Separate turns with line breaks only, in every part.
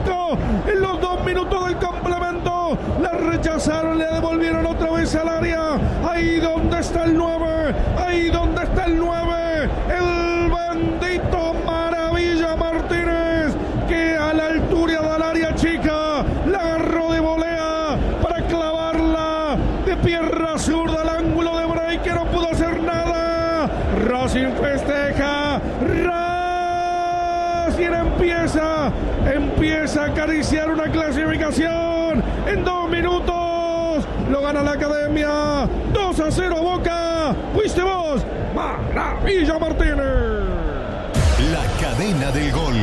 Chico. En los 2 minutos del complemento la rechazaron, le devolvieron otra vez al área. Ahí donde está el 9, ahí donde está el 9, el bendito Maravilla Martínez, que a la altura del área chica la agarró de volea para clavarla de pierna zurda al ángulo de Bray, que no pudo hacer nada. Racing festeja, Racing empieza a acariciar una clasificación. En 2 minutos lo gana la Academia, 2-0 Boca. Fuiste vos, Maravilla Martínez.
La cadena del gol.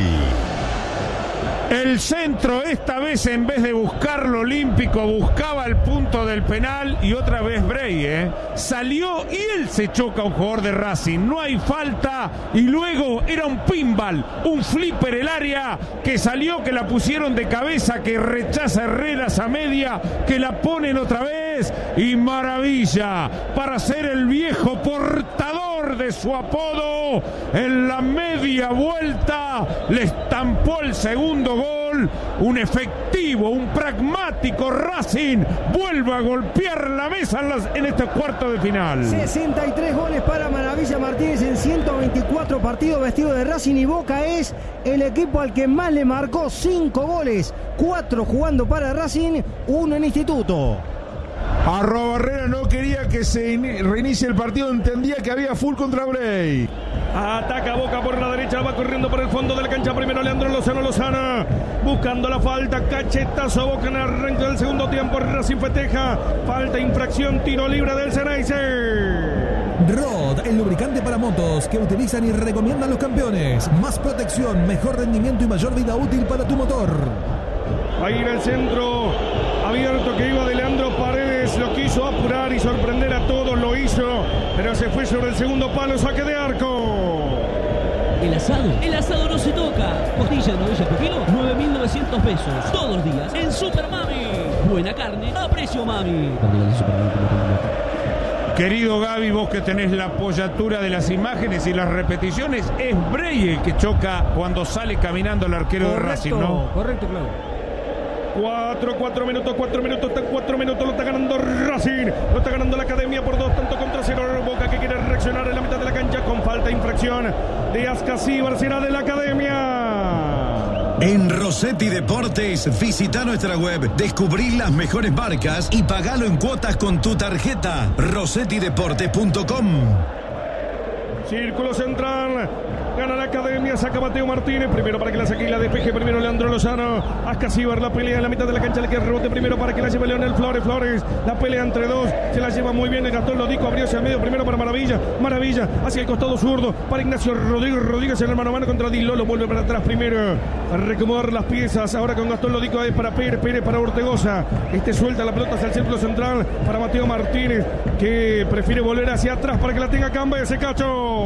El centro, esta vez en vez de buscar lo olímpico, buscaba el punto del penal y otra vez Bray, salió y él se choca a un jugador de Racing. No hay falta y luego era un pinball, un flipper el área que salió, que la pusieron de cabeza, que rechaza Herreras a media, que la ponen otra vez y Maravilla para ser el viejo portador de su apodo. En la media vuelta le estampó el segundo gol. Un efectivo, un pragmático Racing vuelve a golpear la mesa en este cuarto de final.
63 goles para Maravilla Martínez en 124 partidos vestido de Racing, y Boca es el equipo al que más le marcó. 5 goles, 4 jugando para Racing, 1 en Instituto.
Arrobarrera no quería que se reinicie el partido, entendía que había full contra Bray.
Ataca Boca por la derecha, va corriendo por el fondo de la cancha. Primero Leandro Lozano, buscando la falta, cachetazo Boca en el arranque del segundo tiempo. Racing festeja, falta, infracción, tiro libre del Ceneice.
Rod, el lubricante para motos que utilizan y recomiendan los campeones. Más protección, mejor rendimiento y mayor vida útil para tu motor.
Ahí en el centro abierto que iba de Leandro Paredes, lo quiso apurar y sorprender a todos, lo hizo, pero se fue sobre el segundo palo, saque de arco.
El asado no se toca. Costilla de novilla por kilo, 9.900 pesos. Todos los días en Super Mami. Buena carne a precio Mami.
Querido Gaby, vos que tenés la apoyatura de las imágenes y las repeticiones, es Bray el que choca cuando sale caminando el arquero de Racing, ¿no?
Correcto, claro.
4 minutos, lo está ganando Racing, lo está ganando la Academia por 2 tanto contra 0. Boca que quiere reaccionar en la mitad de la cancha con falta, infracción de Ascasíbar, será de la Academia.
En Rossetti Deportes, visita nuestra web, descubrí las mejores marcas y pagalo en cuotas con tu tarjeta. rossettideportes.com.
Círculo central, gana la Academia, saca Mateo Martínez, primero para que la saque y la despeje, primero Leandro Lozano, Ascasíbar, la pelea en la mitad de la cancha, le queda rebote primero para que la lleve Leonel Flores, la pelea entre dos, se la lleva muy bien el Gastón Lodico, abrió hacia el medio, primero para Maravilla hacia el costado zurdo, para Ignacio Rodríguez en el mano a mano contra Di Lolo, vuelve para atrás primero, a recomodar las piezas, ahora con Gastón Lodico es para Pérez para Ortegoza, suelta la pelota hacia el círculo central, para Mateo Martínez, que prefiere volver hacia atrás para que la tenga Camba ese cacho.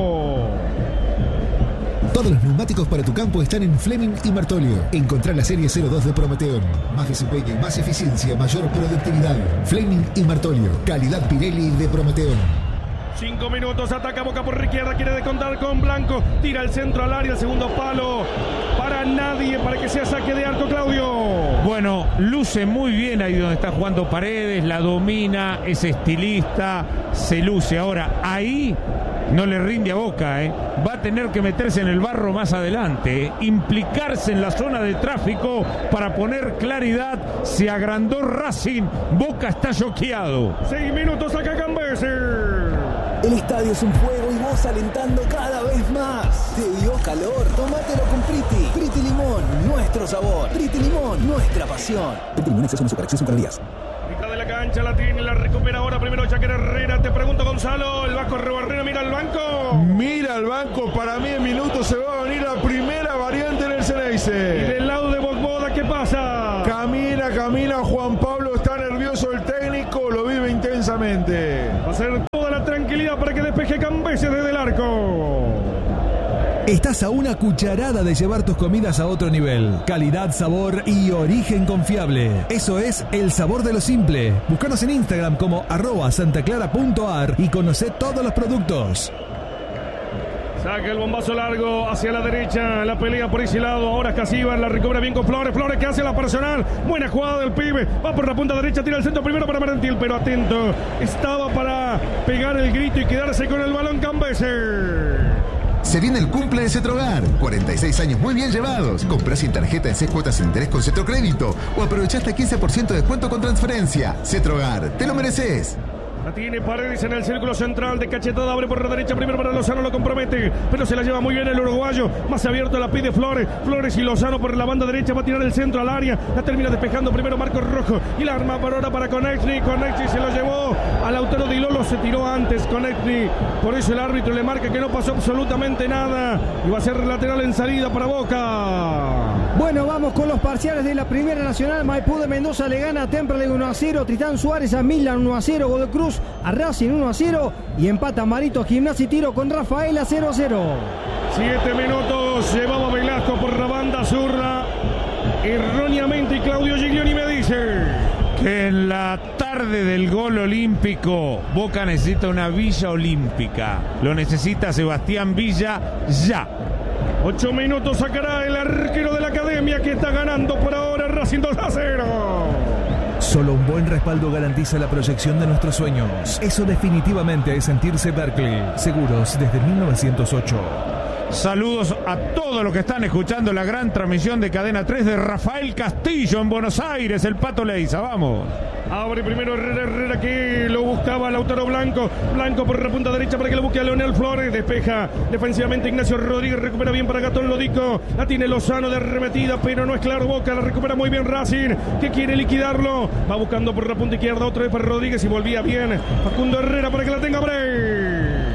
Todos los neumáticos para tu campo están en Fleming y Martolio. Encontrá la serie 02 de Prometeon. Más desempeño, más eficiencia, mayor productividad. Fleming y Martolio. Calidad Pirelli de Prometeon.
5 minutos, ataca Boca por izquierda, quiere descontar con Blanco, tira el centro al área, el segundo palo, para nadie, para que sea saque de arco, Claudio.
Bueno, luce muy bien ahí donde está jugando Paredes, la domina, es estilista, se luce. Ahora, ahí no le rinde a Boca, va a tener que meterse en el barro más adelante, implicarse en la zona de tráfico para poner claridad. Se agrandó Racing, Boca está choqueado.
6 minutos, saca Cambese.
El estadio es un fuego y vos alentando cada vez más. ¿Te dio calor? Tómatelo con Priti. Priti Limón, nuestro sabor. Priti Limón, nuestra pasión. Priti Limón, exceso no super, exceso en calorías.
Mitad de la cancha, la tiene, la recupera ahora. Primero Jacker Herrera, te pregunto Gonzalo. El Vasco Arrobarrera mira al banco.
Mira al banco, para mí en minutos se va a venir la primera variante en el Ceneice.
Y del lado de Bogboda, ¿qué pasa?
Camina, Juan Pablo, está nervioso el técnico, lo vive intensamente.
Va a ser toda la tranquilidad para que despeje Cambese desde el arco.
Estás a una cucharada de llevar tus comidas a otro nivel. Calidad, sabor y origen confiable. Eso es el sabor de lo simple. Búscanos en Instagram como @santaclara.ar y conoce todos los productos.
Saca el bombazo largo hacia la derecha. La pelea por ese lado. Ahora Escasíbar la recupera bien con Flores. Flores que hace la personal. Buena jugada del pibe. Va por la punta derecha. Tira el centro primero para Merentiel. Pero atento. Estaba para pegar el grito y quedarse con el balón Cambeser.
Se viene el cumple de Cetrogar. 46 años muy bien llevados. Comprá sin tarjeta en 6 cuotas sin interés con Cetrocrédito. O aprovechá hasta 15% de descuento con transferencia. Cetrogar. Te lo mereces.
La tiene Paredes en el círculo central de cachetada, abre por la derecha, primero para Lozano, lo compromete, pero se la lleva muy bien el uruguayo, más abierto la pide Flores, Flores y Lozano por la banda derecha, va a tirar el centro al área, la termina despejando primero Marcos Rojo, y la arma por ahora para Konechny se lo llevó a Lautaro Di Lolo, se tiró antes Konechny, por eso el árbitro le marca que no pasó absolutamente nada, y va a ser lateral en salida para Boca.
Bueno, vamos con los parciales de la Primera Nacional. Maipú de Mendoza le gana a Temperley 1-0, Tritán Suárez a Milan 1-0, Godoy Cruz a Racing 1-0 y empata Marito Gimnasia y Tiro con Rafael a 0-0.
7 minutos llevaba Velasco por la banda zurda erróneamente y Claudio Giglioni me dice
que en la tarde del gol olímpico Boca necesita una Villa Olímpica. Lo necesita Sebastián Villa ya.
8 minutos sacará el arquero de la Academia que está ganando por ahora Racing 2-0.
Solo un buen respaldo garantiza la proyección de nuestros sueños. Eso definitivamente es sentirse Berkeley. Seguros desde 1908.
Saludos a todos los que están escuchando la gran transmisión de Cadena 3 de Rafael Castillo en Buenos Aires, el Pato Leiza. Vamos.
Abre primero Herrera que lo buscaba Lautaro Blanco por la punta derecha para que lo busque a Leonel Flores, despeja defensivamente Ignacio Rodríguez, recupera bien para Gastón Lodico, la tiene Lozano de arremetida pero no es claro Boca, la recupera muy bien Racing que quiere liquidarlo, va buscando por la punta izquierda otra vez para Rodríguez y volvía bien Facundo Herrera para que la tenga Bray.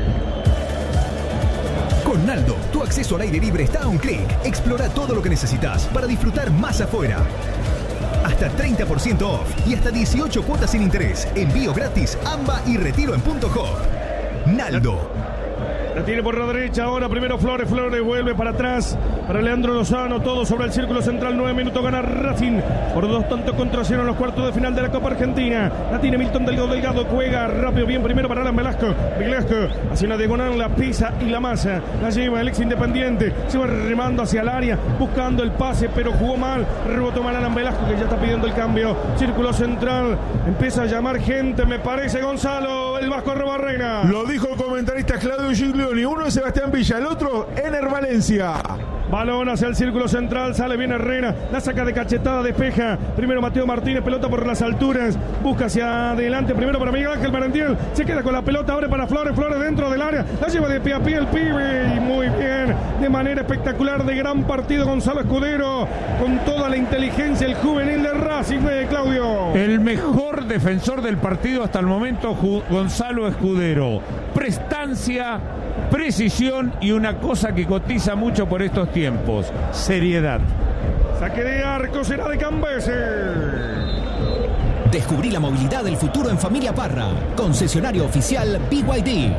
Con Naldo, tu acceso al aire libre está a un clic. Explora todo lo que necesitas para disfrutar más afuera. Hasta 30% off y hasta 18 cuotas sin interés. Envío gratis, AMBA y retiro en Punto Hop. Naldo.
La tiene por la derecha ahora, primero Flores vuelve para atrás, para Leandro Lozano, todo sobre el círculo central, 9 minutos, gana Racing, por 2-0 en los cuartos de final de la Copa Argentina, la tiene Milton Delgado, juega rápido, bien, primero para Alan Velasco, hacia una diagonal, la pisa y la masa, la lleva el ex Independiente, se va remando hacia el área, buscando el pase, pero jugó mal, rebotó mal Alan Velasco, que ya está pidiendo el cambio, círculo central, empieza a llamar gente, me parece Gonzalo, el Vasco Arrobarrena.
Lo dijo el comentarista Claudio Giglioni. Uno es Sebastián Villa, el otro Ener Valencia.
Balón hacia el círculo central, sale bien Herrera, la saca de cachetada, despeja. Primero Mateo Martínez, pelota por las alturas, busca hacia adelante, primero para Miguel Ángel Merentiel, se queda con la pelota, abre para Flores dentro del área, la lleva de pie a pie el pibe, y muy bien, de manera espectacular, de gran partido Gonzalo Escudero, con toda la inteligencia, el juvenil de Racing, Claudio.
El mejor defensor del partido hasta el momento, Gonzalo Escudero. Prestancia, precisión y una cosa que cotiza mucho por estos tiempos, seriedad.
Saque de arco será de Cambeser.
Descubrí la movilidad del futuro en Familia Parra, concesionario oficial BYD.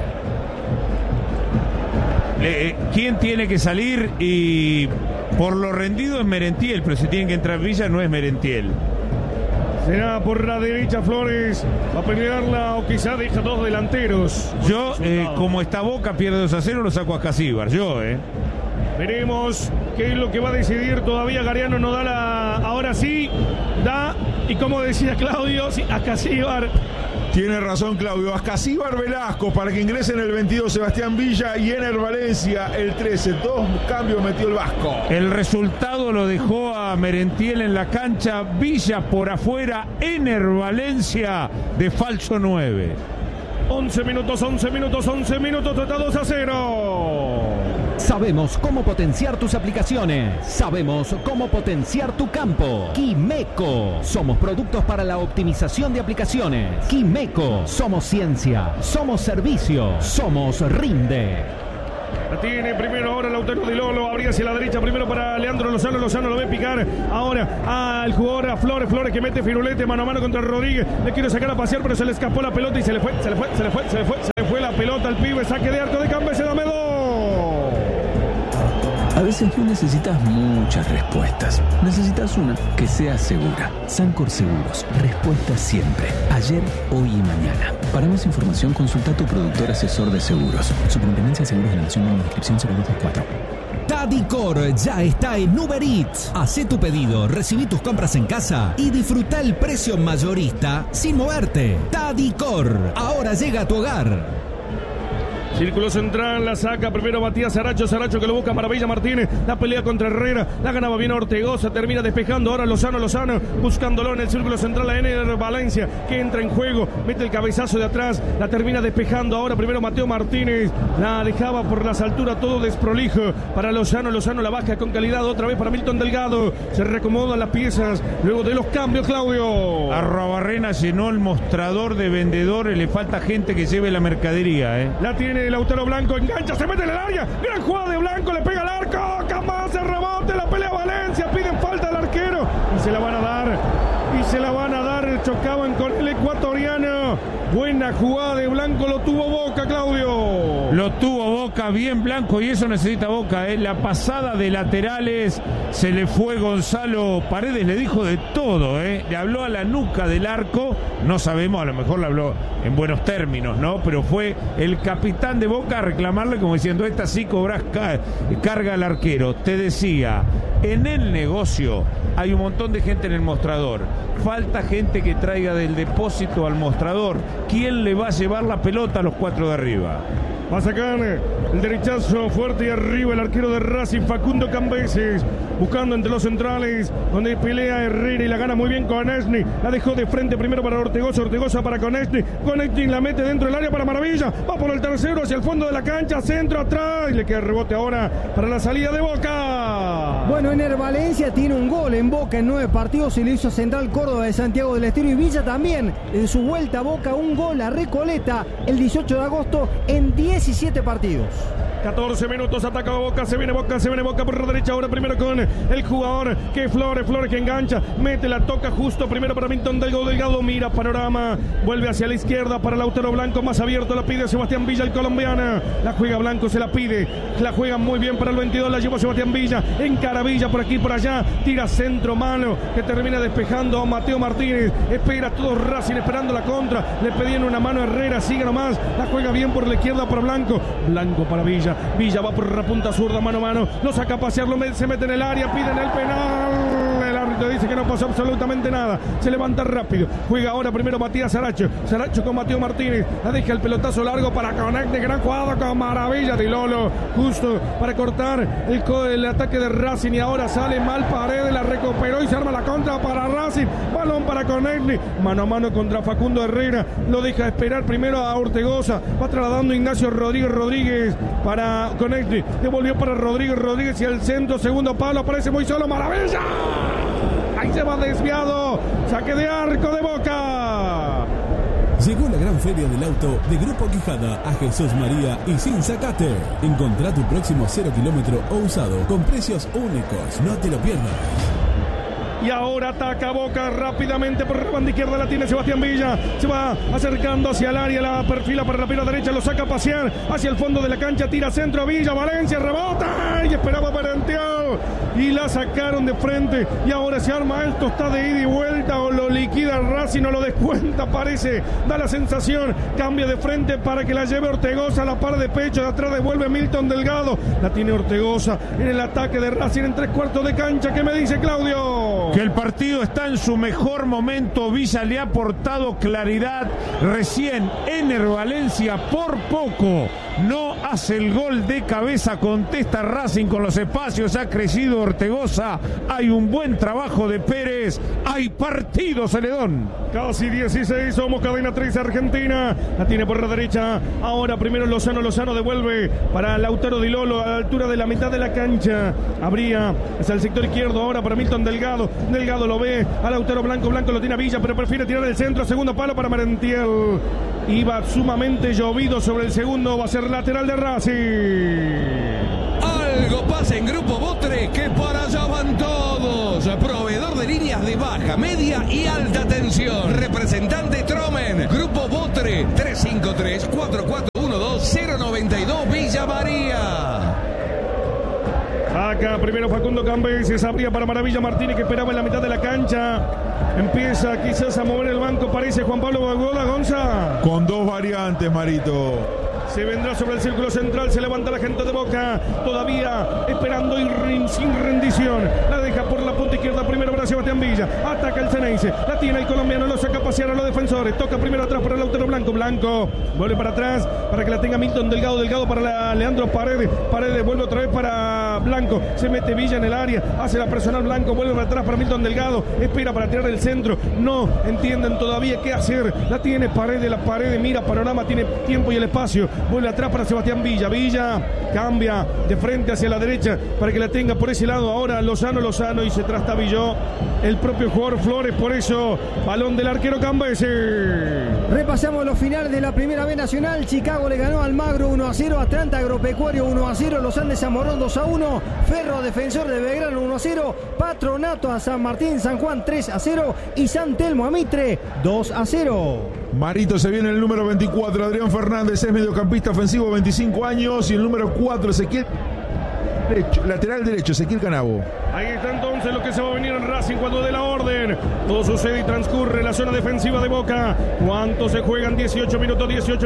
¿Quién tiene que salir? Y por lo rendido es Merentiel, pero si tiene que entrar Villa no es Merentiel.
Será por la derecha Flores, va a pelearla o quizá deja dos delanteros.
Yo, como está Boca, pierde 2-0, lo saco a Escasíbar.
Veremos qué es lo que va a decidir. Todavía Gariano no da la... Ahora sí, da. Y como decía Claudio, sí, a Escasíbar.
Tiene razón Claudio, Escasíbar Velasco para que ingresen el 22 Sebastián Villa y Ener Valencia el 13. 2 cambios metió el Vasco.
El resultado lo dejó a Merentiel en la cancha, Villa por afuera, Ener Valencia de falso 9.
11 minutos, está 2-0.
Sabemos cómo potenciar tus aplicaciones. Sabemos cómo potenciar tu campo. Quimeco. Somos productos para la optimización de aplicaciones. Quimeco. Somos ciencia. Somos servicio. Somos Rinde.
La tiene primero ahora Lautaro Di Lolo, abría hacia la derecha primero para Leandro Lozano lo ve picar ahora al jugador a Flores que mete firulete mano a mano contra Rodríguez, le quiere sacar a pasear pero se le escapó la pelota y se le fue la pelota al pibe, saque de arco de Cambeser, dame dos.
A veces no necesitas muchas respuestas. Necesitas una que sea segura. Sancor Seguros. Respuesta siempre. Ayer, hoy y mañana. Para más información, consulta a tu productor asesor de seguros. Superintendencia de Seguros de la Nación en la descripción 0224.
Tadicor ya está en Uber Eats. Hacé tu pedido, recibí tus compras en casa y disfruta el precio mayorista sin moverte. Tadicor, ahora llega a tu hogar.
Círculo central, la saca primero Matías Saracho que lo busca Maravilla Martínez, la pelea contra Herrera, la ganaba bien Ortegoza, termina despejando ahora Lozano, buscándolo en el círculo central a Ener Valencia, que entra en juego, mete el cabezazo de atrás, la termina despejando ahora primero Mateo Martínez, la dejaba por las alturas todo desprolijo para Lozano la baja con calidad otra vez para Milton Delgado, se reacomodan las piezas, luego de los cambios, Claudio.
Arrobarrena llenó el mostrador de vendedores, le falta gente que lleve la mercadería,
La tiene Lautaro Blanco, engancha, se mete en el área, gran jugada de Blanco, le pega al arco, Camás, el rebote, la pelea Valencia, piden falta al arquero y se la van a dar, chocaban con el ecuatoriano, buena jugada de Blanco, lo tuvo Boca, Claudio.
Lo tuvo Boca, bien Blanco, y eso necesita Boca, La pasada de laterales, se le fue Gonzalo Paredes, le dijo de todo, Le habló a la nuca del arco, no sabemos, a lo mejor le habló en buenos términos, ¿no? Pero fue el capitán de Boca a reclamarle como diciendo, esta sí cobras carga al arquero. Te decía, en el negocio hay un montón de gente en el mostrador. Falta gente que traiga del depósito al mostrador. ¿Quién le va a llevar la pelota a los cuatro de arriba?
Va a sacar el derechazo fuerte y arriba el arquero de Racing, Facundo Cambeses, buscando entre los centrales, donde pelea Herrera y la gana muy bien con Esni. La dejó de frente primero para Ortegoza para Conesti la mete dentro del área para Maravilla. Va por el tercero hacia el fondo de la cancha, centro atrás y le queda rebote ahora para la salida de Boca.
Bueno, Ener Valencia tiene un gol en Boca en 9 partidos y le hizo Central Córdoba de Santiago del Estero, y Villa también en su vuelta a Boca un gol a Recoleta el 18 de agosto en 17 partidos.
14 minutos, ataca Boca, se viene Boca por la derecha ahora primero con el jugador que Flores que engancha, mete la toca justo primero para Milton Delgado, mira panorama, vuelve hacia la izquierda para Lautaro Blanco, más abierto, la pide Sebastián Villa, el colombiano, la juega Blanco, se la pide, la juega muy bien para el 22, la lleva Sebastián Villa, encara Villa por aquí por allá, tira centro mano, que termina despejando a Mateo Martínez, espera todo Racing esperando la contra, le pedían una mano a Herrera, sigue nomás, la juega bien por la izquierda para Blanco para Villa va por la punta zurda, mano a mano, lo saca a pasear, se mete en el área, piden el penal, el árbitro dice que no pasó absolutamente nada, se levanta rápido, juega ahora primero Matías Saracho con Mateo Martínez, la deja el pelotazo largo para Conecte, gran jugada con Maravilla de Lolo, justo para cortar el ataque de Racing, y ahora sale mal Paredes, la recuperó y se arma la contra para Racing, balón para Conecte, mano a mano contra Facundo Herrera, lo deja esperar primero a Ortegoza, va trasladando Ignacio Rodríguez para Conecte, devolvió para Rodríguez y el centro, segundo palo, aparece muy solo Maravilla, ahí se va desviado, saque de arco de Boca.
Llegó la gran feria del auto de Grupo Quijada a Jesús María y Sin Zacate. Encontrá tu próximo 0 kilómetro o usado con precios únicos, no te lo pierdas.
Y ahora ataca Boca rápidamente por la banda izquierda, la tiene Sebastián Villa, se va acercando hacia el área, la perfila para la pierna derecha, lo saca a pasear hacia el fondo de la cancha, tira centro a Villa, Valencia, rebota y esperaba Parentiao y la sacaron de frente, y ahora se arma esto, está de ida y vuelta, o lo liquida Racing o lo descuenta, parece, da la sensación, cambia de frente para que la lleve Ortegoza, la par de pecho, de atrás devuelve Milton Delgado, la tiene Ortegoza en el ataque de Racing en 3/4 de cancha. ¿Qué me dice Claudio?
Que el partido está en su mejor momento, Villa le ha aportado claridad, recién Ener Valencia por poco no hace el gol de cabeza, contesta Racing con los espacios, ha crecido Ortegoza, hay un buen trabajo de Pérez, hay partido, Celedón.
Casi 16, somos cadena 3 Argentina, la tiene por la derecha, ahora primero Lozano devuelve para Lautaro Di Lolo a la altura de la mitad de la cancha, abría hacia el sector izquierdo ahora para Milton Delgado lo ve a Lautaro Blanco lo tiene a Villa, pero prefiere tirar el centro, segundo palo para Merentiel, iba sumamente llovido sobre el segundo, va a ser lateral de Racing.
Algo pasa en Grupo Botre, que para allá van todos. Proveedor de líneas de baja, media y alta tensión. Representante Tromen. Grupo Botre, 353-4412-092 Villa María.
Saca primero Facundo Cambese, se abría para Maravilla Martínez, que esperaba en la mitad de la cancha. Empieza quizás a mover el banco, parece Juan Pablo Bagola, Gonza.
Con dos variantes, Marito.
Se vendrá sobre el círculo central, se levanta la gente de Boca, todavía esperando y sin rendición. La deja por la punta izquierda primero para Sebastián Villa. Ataca el Ceneice, la tiene el colombiano, lo saca a pasear a los defensores. Toca primero atrás para Lautaro Blanco. Blanco vuelve para atrás para que la tenga Milton Delgado. Delgado para Leandro Paredes. Paredes vuelve otra vez para Blanco. Se mete Villa en el área, hace la personal Blanco, vuelve para atrás para Milton Delgado. Espera para tirar el centro. No entienden todavía qué hacer. La tiene Paredes, la Paredes mira panorama, tiene tiempo y el espacio. Vuelve atrás para Sebastián Villa. Villa cambia de frente hacia la derecha para que la tenga por ese lado. Ahora Lozano y se trastabilló el propio jugador Flores. Por eso, balón del arquero Cambese.
Repasamos los finales de la Primera B Nacional. Chicago le ganó al Magro 1-0. Atlanta Agropecuario 1-0. Los Andes Zamorón 2-1. Ferro Defensor de Belgrano 1-0. Patronato a San Martín San Juan 3-0. Y San Telmo a Mitre 2-0.
Marito, se viene el número 24, Adrián Fernández, es mediocampista ofensivo, 25 años, y el número 4, Ezequiel derecho, lateral derecho, Ezequiel Canabo.
Ahí está entonces lo que se va a venir en Racing cuando dé la orden. Todo sucede y transcurre en la zona defensiva de Boca. ¿Cuánto se juegan? 18 minutos. 18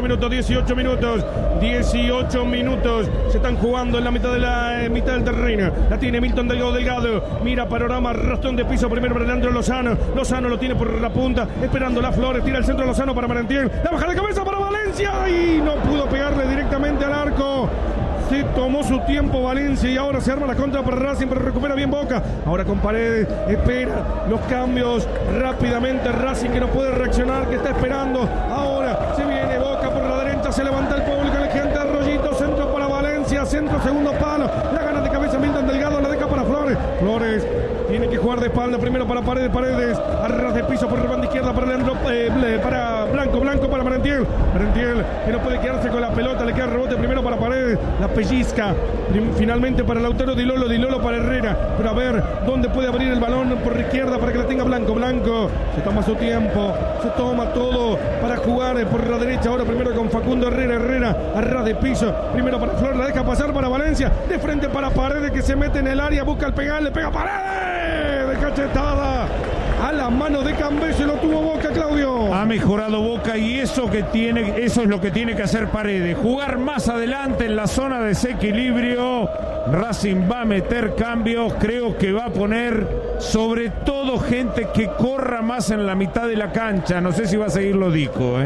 minutos. Se están jugando en la mitad del terreno. La tiene Milton Delgado. Mira panorama, rastón de piso primero para Leandro Lozano. Lozano lo tiene por la punta, esperando las Flores. Tira el centro Lozano para Marentiel. La baja de cabeza para Valencia y no pudo pegarle directamente al arco. Se tomó su tiempo Valencia y ahora se arma la contra para Racing, pero recupera bien Boca. Ahora con Paredes, espera los cambios rápidamente. Racing que no puede reaccionar, que está esperando. Ahora se viene Boca por la derecha, se levanta el público, el gente Arroyito, centro para Valencia, centro segundo palo. La gana de cabeza Milton Delgado, la deja para Flores. Flores tiene que jugar de espalda primero para Paredes, a ras de piso por la banda izquierda para Leandro, para Blanco para Marentiel, que no puede quedarse con la pelota, le queda rebote primero para Paredes, la pellizca finalmente para Lautaro Di Lolo para Herrera, pero a ver dónde puede abrir el balón por la izquierda para que la tenga Blanco, se toma su tiempo, se toma todo para jugar por la derecha, ahora primero con Facundo Herrera, a ras de piso, primero para Flor, la deja pasar para Valencia, de frente para Paredes que se mete en el área, busca el pegar, le pega Paredes, de cachetada a la mano de Cambese, lo tuvo Boca, Claudio.
Ha mejorado Boca y eso es lo que tiene que hacer Paredes, jugar más adelante en la zona de desequilibrio. Racing va a meter cambios, creo que va a poner sobre todo gente que corra más en la mitad de la cancha, no sé si va a seguir Lodico.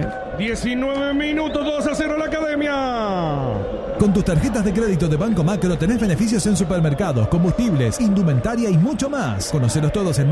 19 minutos, 2-0 la Academia.
Con tus tarjetas de crédito de Banco Macro tenés beneficios en supermercados, combustibles, indumentaria y mucho más. Conocelos todos en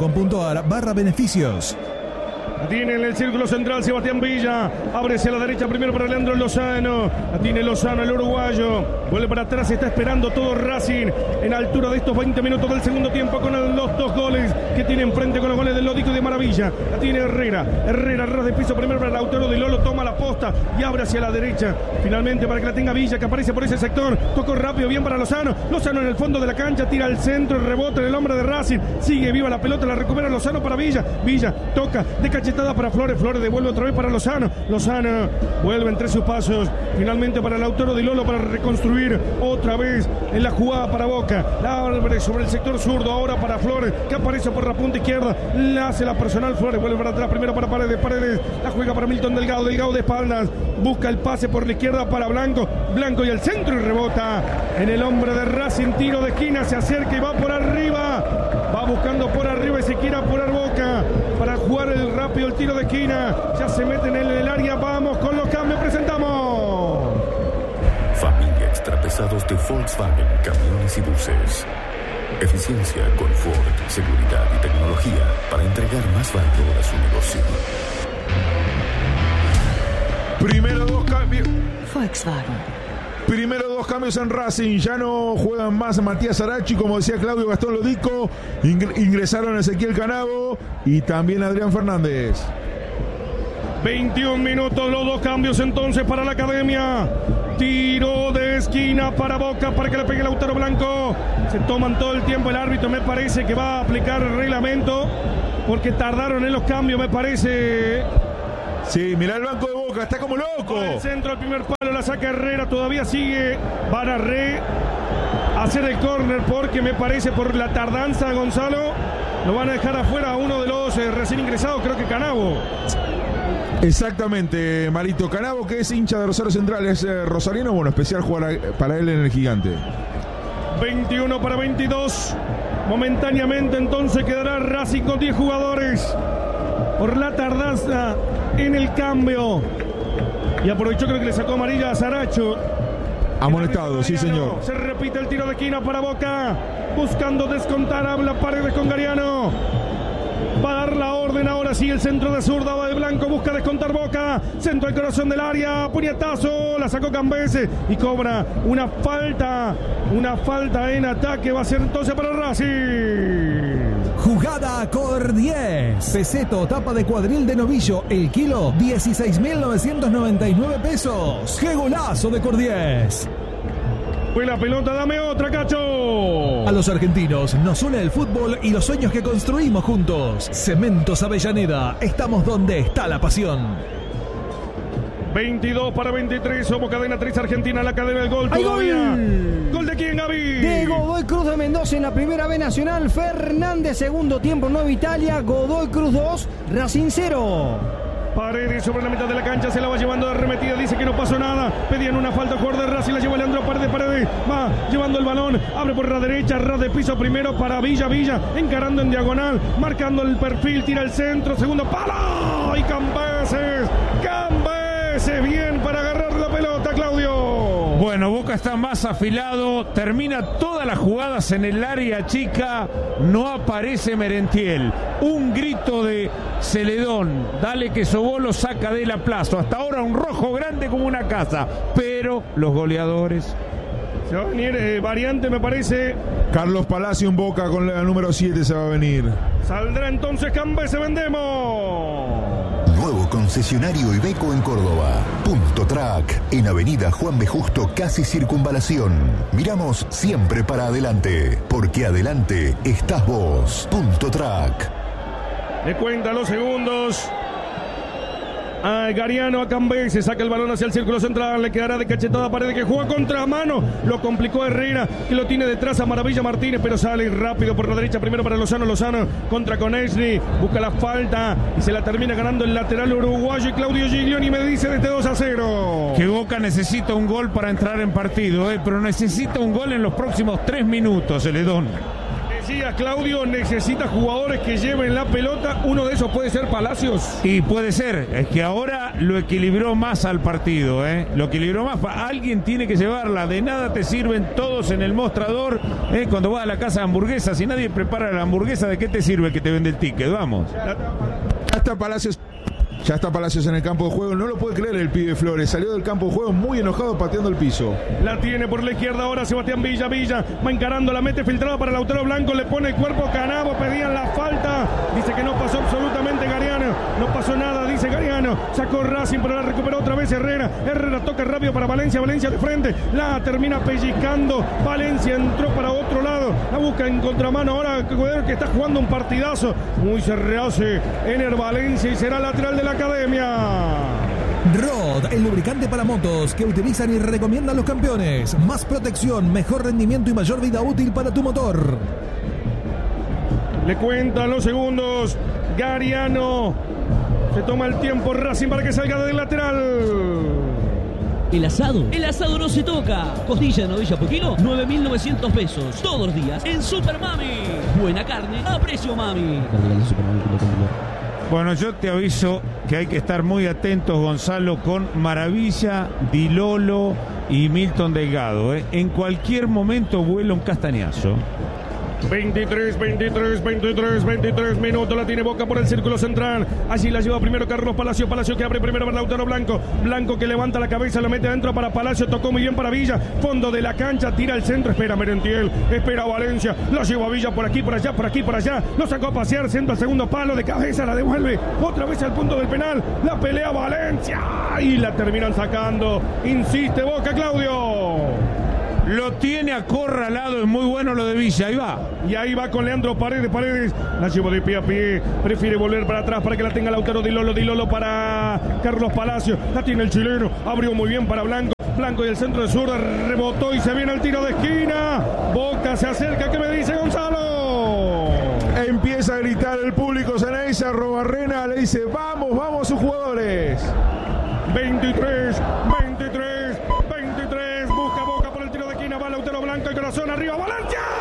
macro.com.ar/beneficios.
Tiene en el círculo central Sebastián Villa. Abre hacia la derecha primero para Leandro Lozano. La tiene Lozano, el uruguayo. Vuelve para atrás, está esperando todo Racing en altura de estos 20 minutos del segundo tiempo con los dos goles que tiene enfrente con los goles de Lodico y de Maravilla. La tiene Herrera, ras de piso primero para Lautaro Di Lolo, toma la posta y abre hacia la derecha. Finalmente para que la tenga Villa, que aparece por ese sector. Tocó rápido, bien para Lozano. Lozano en el fondo de la cancha, tira al centro, el rebote del hombre de Racing. Sigue viva la pelota, la recupera Lozano para Villa. Villa toca de cachetada para Flores. Flores devuelve otra vez para Lozano. Lozano vuelve entre sus pasos. Finalmente para Lautaro Di Lolo para reconstruir otra vez en la jugada para Boca. La abre sobre el sector zurdo. Ahora para Flores, que aparece por la punta izquierda. La hace la personal. Flores vuelve para atrás. Primero para Paredes. Paredes la juega para Milton Delgado. Delgado de espaldas. Busca el pase por la izquierda para Blanco. Blanco y al centro y rebota en el hombre de Racing. Tiro de esquina. Se acerca y va por arriba. Va buscando por arriba y se quiere apurar Boca para jugar el rápido el tiro de esquina. Ya se mete en el área. Vamos con los cambios. Presentamos.
Familia Extrapesados de Volkswagen, camiones y buses. Eficiencia, confort, seguridad y tecnología para entregar más valor a su negocio.
Primero dos cambios.
Volkswagen.
Primero dos cambios en Racing, ya no juegan más Matías Arachi, como decía Claudio, Gastón Lodico, ingresaron Ezequiel Canabo y también Adrián Fernández.
21 minutos, los dos cambios entonces para la Academia. Tiro de esquina para Boca, para que le pegue Lautaro Blanco. Se toman todo el tiempo, el árbitro me parece que va a aplicar el reglamento, porque tardaron en los cambios, me parece.
Sí, mirá el banco de Boca, está como loco.
El centro, el primer palo, la saca Herrera, todavía sigue Bararré. hacer el córner porque me parece por la tardanza, Gonzalo, lo van a dejar afuera a uno de los recién ingresados, creo que Canavo.
Exactamente, Marito. Canavo, que es hincha de Rosario Central, es rosariano, bueno, especial jugar para él en el Gigante.
21 para 22. Momentáneamente entonces quedará Racing con 10 jugadores por la tardanza en el cambio. Y aprovechó, creo que le sacó amarilla a Saracho.
Amonestado, sí señor.
Se repite el tiro de esquina para Boca, buscando descontar, habla Paredes con Gariano. Va a dar la orden ahora sí, el centro de zurda, va de blanco, busca descontar Boca, centro al corazón del área, puñetazo, la sacó Cambese y cobra una falta en ataque, va a ser entonces para Racing.
Jugada Cor 10. Peseto, tapa de cuadril de novillo, el kilo 16.999 pesos. ¡Qué golazo de Cor 10!
Fue la pelota, dame otra, Cacho.
A los argentinos nos une el fútbol y los sueños que construimos juntos. Cementos Avellaneda, estamos donde está la pasión.
22 para 23, somos cadena 3 Argentina, la cadena del gol todavía. ¿Gol de quién, Gaby?
De Godoy Cruz de Mendoza en la primera B Nacional. Fernández, segundo tiempo, Nueva Italia. Godoy Cruz 2, Racing 0.
Paredes sobre la mitad de la cancha, se la va llevando de arremetida, dice que no pasó nada, pedían una falta al jugador de Racing, la lleva Leandro Paredes, va llevando el balón, abre por la derecha, ras de piso primero para Villa, encarando en diagonal, marcando el perfil, tira el centro, segundo palo, y Cambeses, bien para agarrar la pelota, Claudio.
Bueno, Boca está más afilado, termina todas las jugadas en el área chica, no aparece Merentiel. Un grito de Celedón, dale que Sobolo saca de la plaza. Hasta ahora un rojo grande como una casa, pero los goleadores...
Se va a venir variante, me parece.
Carlos Palacio en Boca con la número 7 se va a venir.
Saldrá entonces Cambese, vendemos.
Nuevo concesionario Iveco en Córdoba. Punto Track, en Avenida Juan B. Justo, casi Circunvalación. Miramos siempre para adelante, porque adelante estás vos. Punto Track.
Le cuenta los segundos. A Gariano, a Cambese, saca el balón hacia el círculo central, le quedará de cachetada Paredes que juega contra mano, lo complicó Herrera, que lo tiene detrás a Maravilla Martínez, pero sale rápido por la derecha, primero para Lozano contra Conechny, busca la falta y se la termina ganando el lateral uruguayo y Claudio Giglioni me dice desde 2-0.
Que Boca necesita un gol para entrar en partido, pero necesita un gol en los próximos 3 minutos, Celedón.
Decía Claudio, necesita jugadores que lleven la pelota. Uno de esos puede ser Palacios.
Y puede ser, es que ahora lo equilibró más al partido, lo equilibró más. Alguien tiene que llevarla, de nada te sirven todos en el mostrador. Cuando vas a la casa de hamburguesas, si nadie prepara la hamburguesa, ¿de qué te sirve el que te vende el ticket? Vamos.
Ya está Palacios en el campo de juego, no lo puede creer el pibe Flores, salió del campo de juego muy enojado pateando el piso.
La tiene por la izquierda ahora Sebastián Villa, va encarando, la mete filtrada para Lautaro Blanco, le pone el cuerpo Canavo, pedían la falta, dice que no pasó absolutamente Gariano, no pasó nada, dice Gariano, sacó Racing pero la recuperó otra vez Herrera toca rápido para Valencia de frente, la termina pellizcando, Valencia entró para otro lado, la busca en contramano ahora que está jugando un partidazo, muy se rehace Ener Valencia y será lateral de la academia.
Rod, el lubricante para motos que utilizan y recomiendan los campeones. Más protección, mejor rendimiento y mayor vida útil para tu motor.
Le cuentan los segundos. Gariano se toma el tiempo Racing para que salga del lateral.
El asado no se toca. Costilla de novilla por kilo, 9.900 pesos. Todos los días en Super Mami. Buena carne a precio Mami.
Bueno, yo te aviso que hay que estar muy atentos, Gonzalo, con Maravilla, Di Lolo y Milton Delgado. En cualquier momento vuela un castañazo.
23 minutos, la tiene Boca por el círculo central, allí la lleva primero Carlos Palacio que abre primero para Lautaro Blanco que levanta la cabeza, lo mete adentro para Palacio, tocó muy bien para Villa, fondo de la cancha, tira el centro, espera Merentiel, espera Valencia, la lleva Villa por aquí, por allá, lo sacó a pasear, centro al segundo palo, de cabeza la devuelve, otra vez al punto del penal, la pelea Valencia, y la terminan sacando, insiste Boca, Claudio.
Lo tiene acorralado, es muy bueno lo de Villa, ahí va.
Y ahí va con Leandro Paredes, la llevó de pie a pie, prefiere volver para atrás para que la tenga Lautaro Di Lolo para Carlos Palacio, la tiene el chileno, abrió muy bien para Blanco, Blanco y el centro de zurda, rebotó y se viene el tiro de esquina. Boca se acerca, ¿qué me dice Gonzalo?
Empieza a gritar el público Ceneice, Robarrena le dice, vamos sus jugadores.
23, busca Boca por el tiro de esquina, va Lautaro Blanco, el corazón arriba, Valencia.